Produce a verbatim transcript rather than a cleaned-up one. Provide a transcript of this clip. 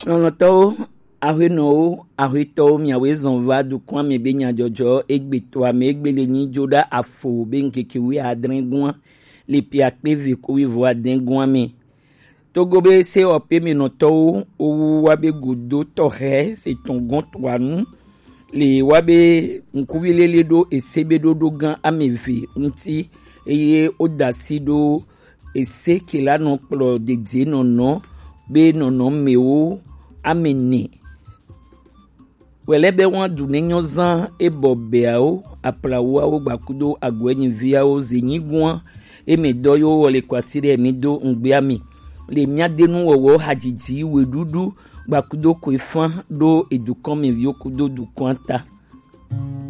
Nonoto ahwe no ahwe to mi awe zonva du kwa me be nya jojo egbe to ame egbele ni joda afo be nkeke wi adrengun le pia pe vi ko wi vo adrengun mi togo be se ope mi no to o wa be godo to he se tongon to anu le wa be nkuwile le do esebe do do gan amevi nti eye odasido ese kila no plo de di no no be no no mewo amene welebe wan du nenyo zan ebobeao aplawo awo gbakudo agwenyi viao zenyiguan emedoyo wole kwasire emido ngbeami le miadenu wowo hajiji wedudu gbakudo ko ifan do edukan mi viokudo du kwanta.